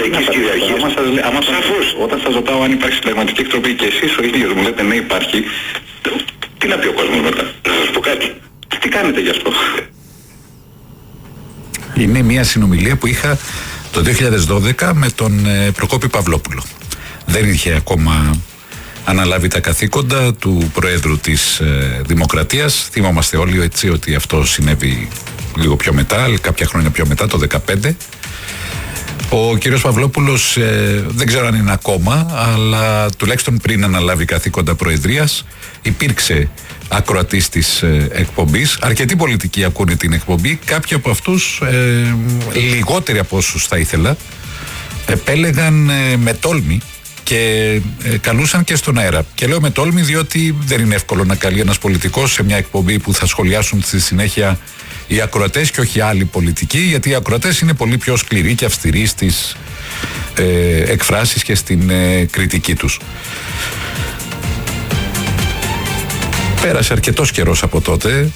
Εθνικής Κυριαρχίας. Σαφώς. Όταν σας ρωτάω αν υπάρχει συνταγματική εκτροπή και εσείς ο ίδιος μου λέτε ναι υπάρχει, τι να πει ο κόσμος μετά? Να σας πω κάτι. Τι κάνετε γι' αυτό? Είναι μια συνομιλία που είχα το 2012 με τον Προκόπη Παυλόπουλο. Δεν είχε ακόμα αναλάβει τα καθήκοντα του Προέδρου της Δημοκρατίας. Θυμόμαστε όλοι έτσι ότι αυτό συνέβη λίγο πιο μετά, κάποια χρόνια πιο μετά, το 2015. Ο κύριος Παυλόπουλος δεν ξέρω αν είναι ακόμα, αλλά τουλάχιστον πριν αναλάβει καθήκοντα Προεδρίας υπήρξε ακροατής της εκπομπής. Αρκετοί πολιτικοί ακούνε την εκπομπή. Κάποιοι από αυτούς, λιγότεροι από όσους θα ήθελα, επέλεγαν με τόλμη και καλούσαν και στον αέρα. Και λέω με τόλμη διότι δεν είναι εύκολο να καλεί ένας πολιτικός σε μια εκπομπή που θα σχολιάσουν στη συνέχεια οι ακροατές και όχι άλλοι πολιτικοί, γιατί οι ακροατές είναι πολύ πιο σκληροί και αυστηροί στις εκφράσεις και στην κριτική τους. Πέρασε αρκετός καιρός από τότε.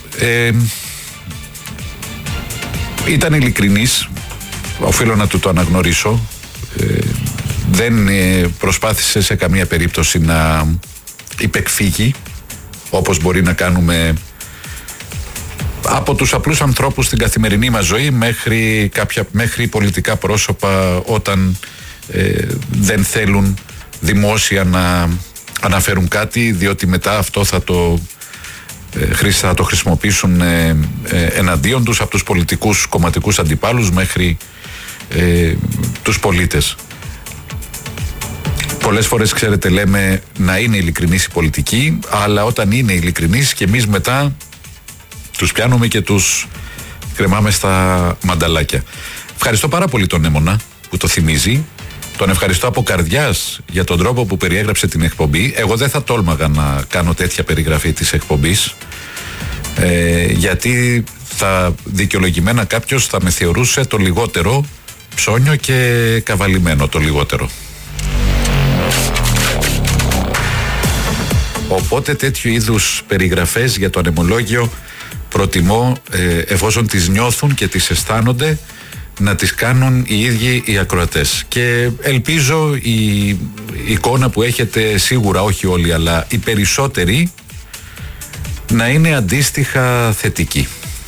Ήταν ειλικρινής, οφείλω να του το αναγνωρίσω. Δεν προσπάθησε σε καμία περίπτωση να υπεκφύγει, όπως μπορεί να κάνουμε από τους απλούς ανθρώπους στην καθημερινή μας ζωή μέχρι πολιτικά πρόσωπα όταν δεν θέλουν δημόσια να αναφέρουν κάτι, διότι μετά αυτό θα το χρησιμοποιήσουν εναντίον τους, από τους πολιτικούς κομματικούς αντιπάλους μέχρι τους πολίτες. Πολλές φορές, ξέρετε, λέμε να είναι ειλικρινής η πολιτική, αλλά όταν είναι ειλικρινής και εμείς μετά τους πιάνουμε και τους κρεμάμε στα μανταλάκια. Ευχαριστώ πάρα πολύ τον Έμονα που το θυμίζει. Τον ευχαριστώ από καρδιάς για τον τρόπο που περιέγραψε την εκπομπή. Εγώ δεν θα τόλμαγα να κάνω τέτοια περιγραφή της εκπομπής, γιατί θα δικαιολογημένα κάποιος θα με θεωρούσε το λιγότερο ψώνιο και καβαλημένο, το λιγότερο. Οπότε τέτοιου είδους περιγραφές για το ανεμολόγιο προτιμώ, εφόσον τις νιώθουν και τις αισθάνονται, να τις κάνουν οι ίδιοι οι ακροατές. Και ελπίζω η εικόνα που έχετε, σίγουρα όχι όλοι, αλλά οι περισσότεροι, να είναι αντίστοιχα θετική.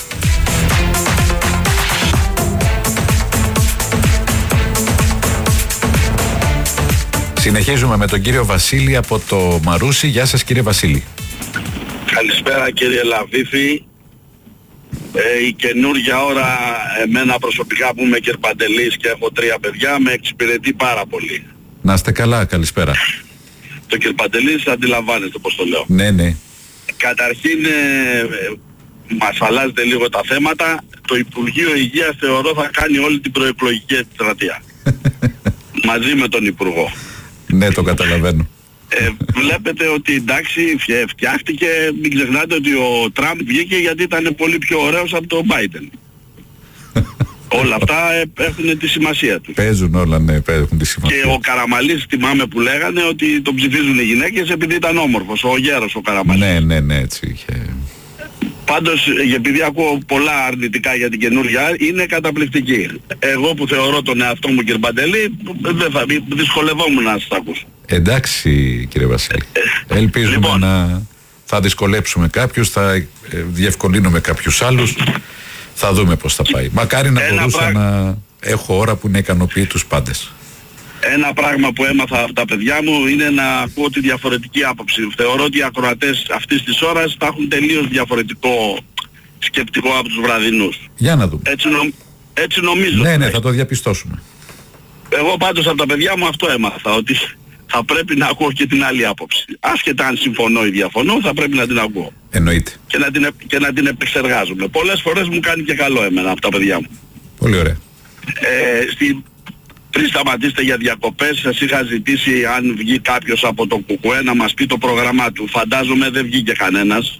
Συνεχίζουμε με τον κύριο Βασίλη από το Μαρούσι. Γεια σας, κύριε Βασίλη. Καλησπέρα, κύριε Λαβίθη. Η καινούργια ώρα, εμένα προσωπικά που είμαι κερπαντελής και έχω 3 παιδιά, με εξυπηρετεί πάρα πολύ. Να είστε καλά, καλησπέρα. Το κερπαντελής αντιλαμβάνεστε πως το λέω. Ναι, ναι. Καταρχήν μας αλλάζετε λίγο τα θέματα. Το Υπουργείο Υγείας θεωρώ θα κάνει όλη την προεκλογική εκστρατεία. Μαζί με τον Υπουργό. Ναι, το καταλαβαίνω. Βλέπετε ότι εντάξει φτιάχτηκε, μην ξεχνάτε ότι ο Τραμπ βγήκε γιατί ήταν πολύ πιο ωραίος από τον Biden. Όλα αυτά έχουν τη σημασία τους. Παίζουν όλα, ναι, έχουν τη σημασία. Και ο Καραμαλής, θυμάμαι που λέγανε ότι τον ψηφίζουν οι γυναίκες επειδή ήταν όμορφος, ο γέρος ο Καραμαλής. Ναι, έτσι είχε. Πάντως, επειδή ακούω πολλά αρνητικά για την καινούργια, είναι καταπληκτική. Εγώ που θεωρώ τον εαυτό μου κυρπαντελή, δυσκολευόμουν να σας ακούσω. Εντάξει, κύριε Βασίλη. Ελπίζουμε λοιπόν, θα δυσκολέψουμε κάποιους, θα διευκολύνουμε κάποιους άλλους. Θα δούμε πώς θα πάει. Μακάρι να μπορούσα να έχω ώρα που να ικανοποιεί τους πάντες. Ένα πράγμα που έμαθα από τα παιδιά μου είναι να ακούω τη διαφορετική άποψη. Θεωρώ ότι οι ακροατές αυτής της ώρας θα έχουν τελείως διαφορετικό σκεπτικό από τους βραδινούς. Για να δούμε. Έτσι νομίζω. Ναι, θα το διαπιστώσουμε. Εγώ πάντως από τα παιδιά μου αυτό έμαθα, ότι θα πρέπει να ακούω και την άλλη άποψη. Άσχετα αν συμφωνώ ή διαφωνώ, θα πρέπει να την ακούω. Εννοείται. Και να την επεξεργάζομαι. Πολλές φορές μου κάνει και καλό εμένα από τα παιδιά μου. Πολύ ωραία. Πριν σταματήσετε για διακοπές, σας είχα ζητήσει αν βγει κάποιος από το ΚΚΕ να μας πει το πρόγραμμά του. Φαντάζομαι δεν βγήκε κανένας.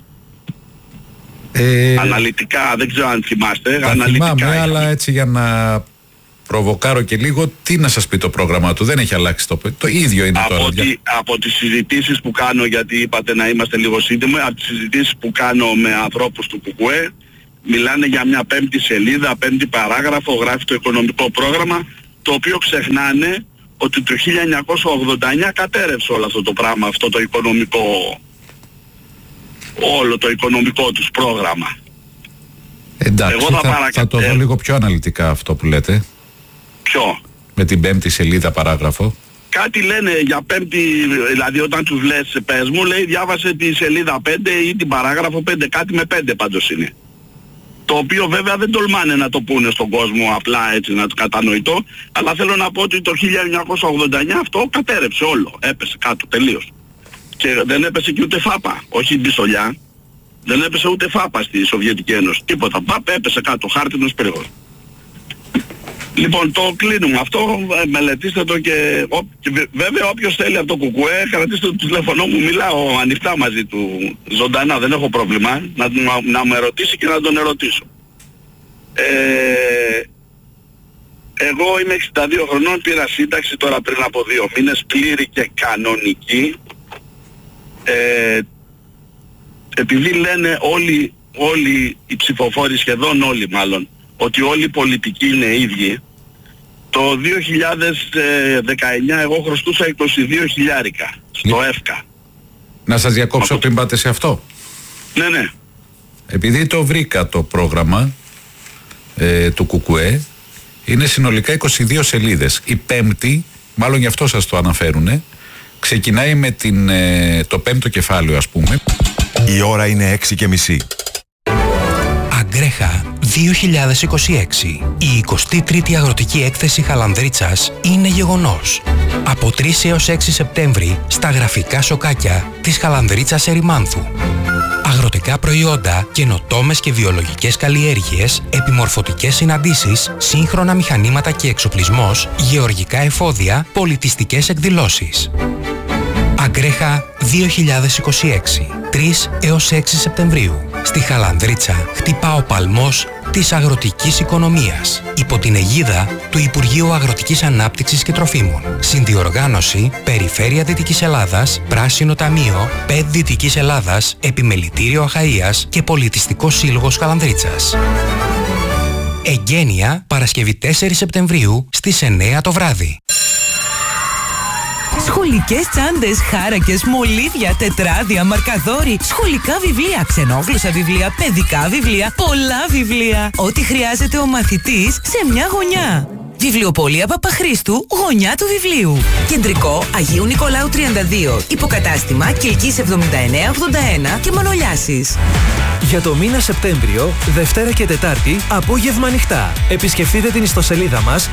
Αναλυτικά, δεν ξέρω αν θυμάστε. Θυμάμαι, αλλά έτσι για να προβοκάρω και λίγο, τι να σας πει το πρόγραμμά του, δεν έχει αλλάξει το ίδιο είναι τώρα. Από τις συζητήσεις που κάνω, γιατί είπατε να είμαστε λίγο σύντομοι, από τις συζητήσεις που κάνω με ανθρώπους του ΚΚΕ, μιλάνε για μια 5η σελίδα, 5η παράγραφο, γράφει το οικονομικό πρόγραμμα, το οποίο ξεχνάνε ότι το 1989 κατέρευσε όλο αυτό το πράγμα, αυτό το οικονομικό, όλο το οικονομικό τους πρόγραμμα. Εντάξει, εγώ θα το δω λίγο πιο αναλυτικά αυτό που λέτε. Ποιο? Με την 5η σελίδα παράγραφο. Κάτι λένε για 5η, δηλαδή όταν τους λες πες μου, λέει διάβασε τη σελίδα 5 ή την παράγραφο 5, κάτι με 5 πάντως είναι. Το οποίο βέβαια δεν τολμάνε να το πούνε στον κόσμο απλά έτσι να το κατανοητό, αλλά θέλω να πω ότι το 1989 αυτό κατέρευσε όλο, έπεσε κάτω τελείως. Και δεν έπεσε και ούτε φάπα, όχι μπισολιά, δεν έπεσε ούτε φάπα στη Σοβιετική Ένωση, τίποτα, έπεσε κάτω, χάρτινος πύργος. Λοιπόν, το κλείνουμε αυτό, μελετήστε το και βέβαια όποιος θέλει από το ΚΚΕ, κρατήστε το τηλέφωνο μου, μιλάω ανοιχτά μαζί του, ζωντανά, δεν έχω πρόβλημα, να με ερωτήσει και να τον ερωτήσω. Εγώ είμαι 62 χρονών, πήρα σύνταξη τώρα πριν από 2 μήνες, πλήρη και κανονική. Επειδή λένε όλοι οι ψηφοφόροι, σχεδόν όλοι μάλλον, ότι όλοι οι πολιτικοί είναι ίδιοι, το 2019 εγώ χρωστούσα 22 χιλιάρικα στο ΕΦΚΑ. Να σας διακόψω πριν πάτε σε αυτό. Ναι. Επειδή το βρήκα το πρόγραμμα του ΚΚΕ, είναι συνολικά 22 σελίδες. Η 5η, μάλλον γι' αυτό σας το αναφέρουνε, ξεκινάει με το 5ο κεφάλαιο ας πούμε. Η ώρα είναι 6:30. Αγκρέχα 2026. Η 23η Αγροτική Έκθεση Χαλανδρίτσας είναι γεγονός. Από 3 έως 6 Σεπτέμβρη στα γραφικά σοκάκια της Χαλανδρίτσας Ερημάνθου. Αγροτικά προϊόντα, καινοτόμες και βιολογικές καλλιέργειες, επιμορφωτικές συναντήσεις, σύγχρονα μηχανήματα και εξοπλισμός, γεωργικά εφόδια, πολιτιστικές εκδηλώσεις. Αγκρέχα 2026. 3 έως 6 Σεπτεμβρίου. Στη Χαλανδρίτσα χτυπά ο παλμός της αγροτικής οικονομίας υπό την αιγίδα του Υπουργείου Αγροτικής Ανάπτυξης και Τροφίμων. Συνδιοργάνωση Περιφέρεια Δυτικής Ελλάδας, Πράσινο Ταμείο, ΠΕΔ Δυτικής Ελλάδας, Επιμελητήριο Αχαΐας και Πολιτιστικός Σύλλογος Χαλανδρίτσας. Εγγένεια Παρασκευή 4 Σεπτεμβρίου στις 9 το βράδυ. Σχολικές τσάντες, χάρακες, μολύβια, τετράδια, μαρκαδόροι, σχολικά βιβλία, ξενόγλωσσα βιβλία, παιδικά βιβλία, πολλά βιβλία. Ό,τι χρειάζεται ο μαθητής σε μια γωνιά. Βιβλιοπωλεία Παπαχρήστου, γωνιά του βιβλίου. Κεντρικό Αγίου Νικολάου 32. Υποκατάστημα Κιλκής 7981 και Μανολιάσης. Για το μήνα Σεπτέμβριο, Δευτέρα και Τετάρτη, απόγευμα ανοιχτά. Επισκεφτείτε την ιστοσελίδα μας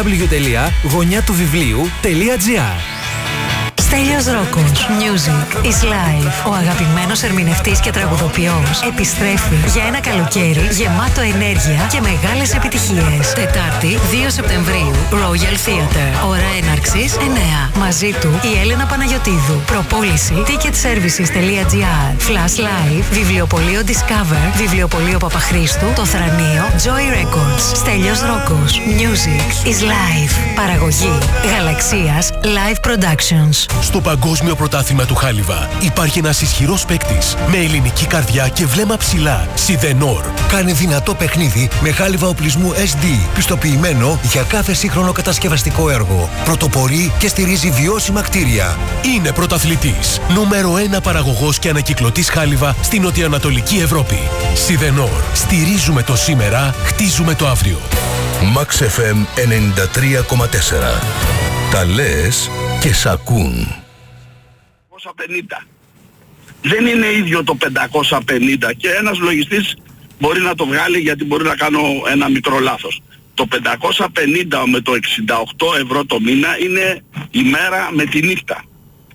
www.γωνιατουβιβλίου.gr. Στέλιος Ρόκος. Music is life. Ο αγαπημένος ερμηνευτής και τραγουδοποιός επιστρέφει για ένα καλοκαίρι γεμάτο ενέργεια και μεγάλες επιτυχίες. Τετάρτη 2 Σεπτεμβρίου, Royal Theatre. Ώρα έναρξης 9. Μαζί του η Έλενα Παναγιωτίδου. Προπόληση ticketservices.gr. Flash Live, Βιβλιοπωλείο Discover, Βιβλιοπωλείο Παπαχρήστου, Το Θρανείο, Joy Records. Στέλιος Ρόκος. Music is life. Παραγωγή Γαλαξίας Live Productions. Στο Παγκόσμιο Πρωτάθλημα του Χάλιβα υπάρχει ένας ισχυρός παίκτης με ελληνική καρδιά και βλέμμα ψηλά. Σιδενόρ. Κάνει δυνατό παιχνίδι με χάλιβα οπλισμού SD, πιστοποιημένο για κάθε σύγχρονο κατασκευαστικό έργο. Πρωτοπορεί και στηρίζει βιώσιμα κτίρια. Είναι πρωταθλητής. Νούμερο 1 παραγωγός και ανακυκλωτής χάλιβα στην νοτιοανατολική Ευρώπη. Σιδενόρ. Στηρίζουμε το σήμερα, χτίζουμε το αύριο. Max FM 93,4. Τα λες και σ' ακούν. 550. Δεν είναι ίδιο το 550 και ένας λογιστής μπορεί να το βγάλει γιατί μπορεί να κάνω ένα μικρό λάθος. Το 550 με το 68 ευρώ το μήνα είναι η μέρα με τη νύχτα.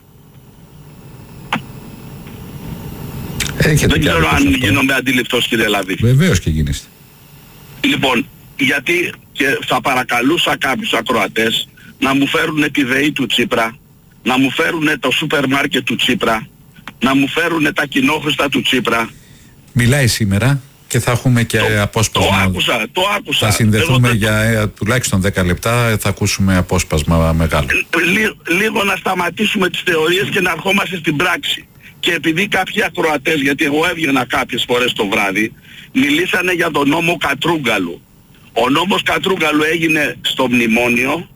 Δεν ξέρω αν γίνομαι αντιληπτός, κύριε Λαβή. Βεβαίως και γίνεστε. Λοιπόν, γιατί και θα παρακαλούσα κάποιους ακροατές να μου φέρουν τη ΔΕΗ του Τσίπρα, να μου φέρουν το σούπερ μάρκετ του Τσίπρα, να μου φέρουν τα κοινόχρηστα του Τσίπρα. Μιλάει σήμερα και θα έχουμε και απόσπασμα. Το άκουσα. Θα συνδεθούμε για τουλάχιστον 10 λεπτά, θα ακούσουμε απόσπασμα μεγάλο. Λίγο να σταματήσουμε τις θεωρίες και να ερχόμαστε στην πράξη. Και επειδή κάποιοι ακροατές, γιατί εγώ έβγαινα κάποιες φορές το βράδυ, μιλήσανε για τον νόμο Κατρούγκαλου. Ο νόμος Κατρούγκαλου έγινε στο Μνημόνιο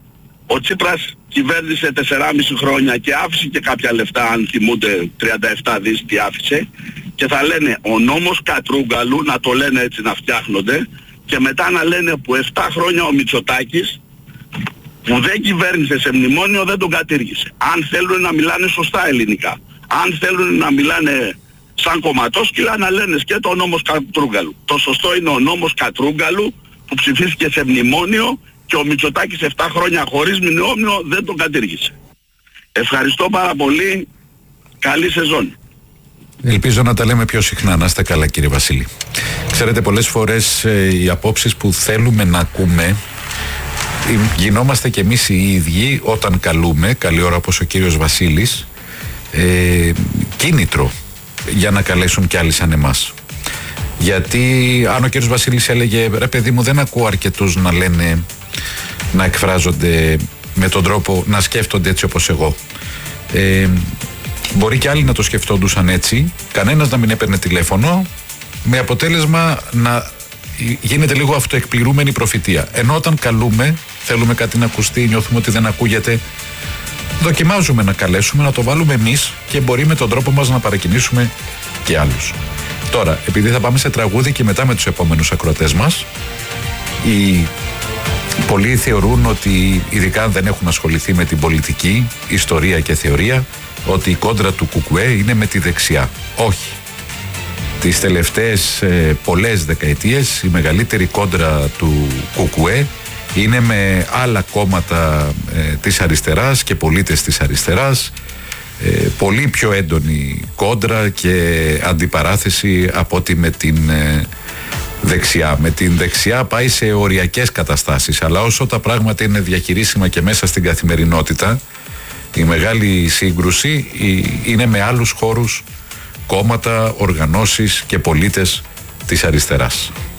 Ο Τσίπρας κυβέρνησε 4,5 χρόνια και άφησε και κάποια λεφτά, αν θυμούνται 37 δις τι άφησε, και θα λένε ο νόμος Κατρούγκαλου, να το λένε έτσι, να φτιάχνονται, και μετά να λένε που 7 χρόνια ο Μητσοτάκης που δεν κυβέρνησε σε μνημόνιο δεν τον κατήργησε. Αν θέλουν να μιλάνε σωστά ελληνικά, αν θέλουν να μιλάνε σαν κομματόσκυλα, να λένε σκέτο ο νόμος Κατρούγκαλου. Το σωστό είναι ο νόμος Κατρούγκαλου που ψηφίστηκε σε μνημόνιο και ο Μητσοτάκης 7 χρόνια χωρίς μνημόνιο δεν τον κατήργησε. Ευχαριστώ πάρα πολύ. Καλή σεζόν. Ελπίζω να τα λέμε πιο συχνά. Να είστε καλά, κύριε Βασίλη. Ξέρετε, πολλές φορές οι απόψεις που θέλουμε να ακούμε γινόμαστε κι εμείς οι ίδιοι όταν καλούμε, καλή ώρα όπως ο κύριος Βασίλης, κίνητρο για να καλέσουν κι άλλοι σαν εμάς. Γιατί αν ο κύριος Βασίλης έλεγε ρε παιδί μου, δεν ακούω αρκετούς να λένε, να εκφράζονται με τον τρόπο, να σκέφτονται έτσι όπως εγώ, μπορεί και άλλοι να το σκεφτόντουσαν έτσι, κανένας να μην έπαιρνε τηλέφωνο, με αποτέλεσμα να γίνεται λίγο αυτοεκπληρούμενη προφητεία. Ενώ όταν καλούμε, θέλουμε κάτι να ακουστεί, νιώθουμε ότι δεν ακούγεται, δοκιμάζουμε να καλέσουμε, να το βάλουμε εμείς και μπορεί με τον τρόπο μας να παρακινήσουμε και άλλους. Τώρα, επειδή θα πάμε σε τραγούδι και μετά με τους επόμενους ακροατές μας, πολλοί θεωρούν ότι, ειδικά αν δεν έχουν ασχοληθεί με την πολιτική, ιστορία και θεωρία, ότι η κόντρα του Κουκουέ είναι με τη δεξιά. Όχι. Τις τελευταίες πολλές δεκαετίες η μεγαλύτερη κόντρα του Κουκουέ είναι με άλλα κόμματα της αριστεράς και πολίτες της αριστεράς, πολύ πιο έντονη κόντρα και αντιπαράθεση από ότι με την δεξιά. Με την δεξιά πάει σε οριακές καταστάσεις, αλλά όσο τα πράγματα είναι διαχειρίσιμα και μέσα στην καθημερινότητα, η μεγάλη σύγκρουση είναι με άλλους χώρους, κόμματα, οργανώσεις και πολίτες της αριστεράς.